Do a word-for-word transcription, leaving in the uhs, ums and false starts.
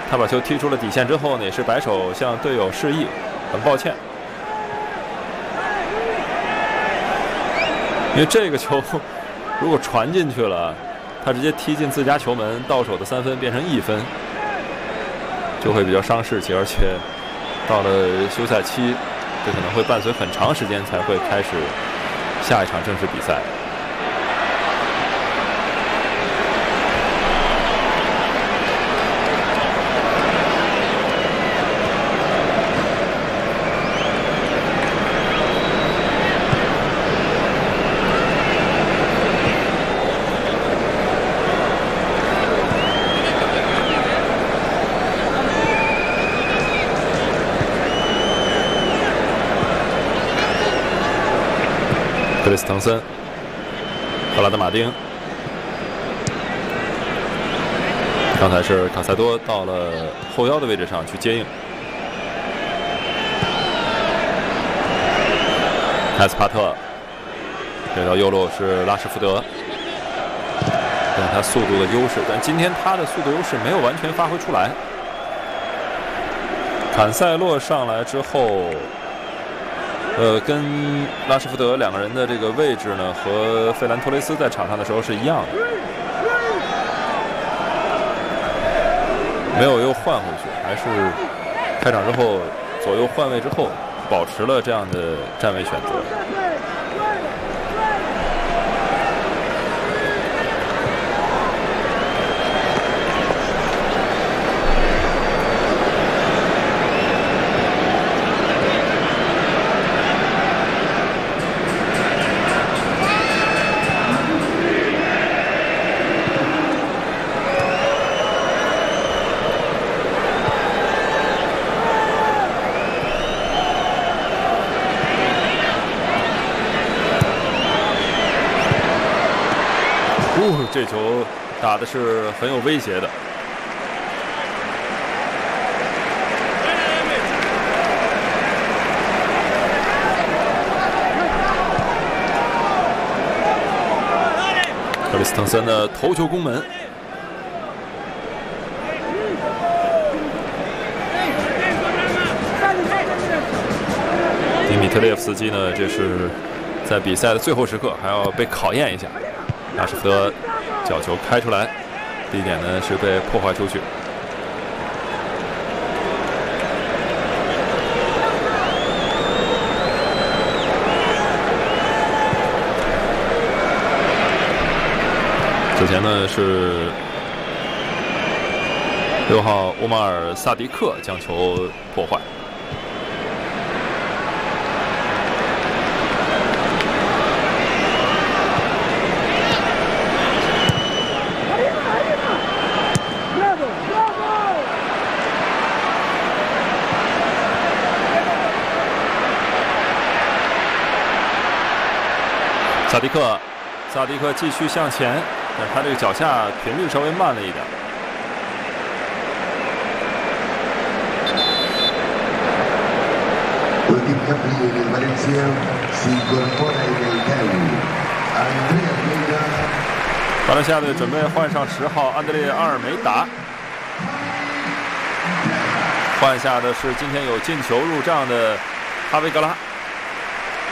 他把球踢出了底线之后呢，也是摆手向队友示意，很抱歉。因为这个球如果传进去了，他直接踢进自家球门，到手的三分变成一分，就会比较伤士气，而且到了休赛期，这可能会伴随很长时间才会开始下一场正式比赛。克里斯滕森、赫拉德马丁，刚才是卡塞多到了后腰的位置上去接应。凯斯帕特给到右路是拉什福德，但他速度的优势，但今天他的速度优势没有完全发挥出来。坎塞洛上来之后。呃，跟拉什福德两个人的这个位置呢，和费兰托雷斯在场上的时候是一样的，没有又换回去，还是开场之后左右换位之后，保持了这样的站位选择。这球打的是很有威胁的。克里斯滕森的头球攻门，迪米特列夫斯基呢，这是在比赛的最后时刻还要被考验一下。拉什福德角球开出来，地点呢是被破坏出去。之前呢是六号乌马尔萨迪克将球破坏。萨迪克，萨迪克继续向前，但是他这个脚下频率稍微慢了一点。巴伦西亚队准备换上十号安德烈阿尔梅达，换下的是今天有进球入账的哈维格拉。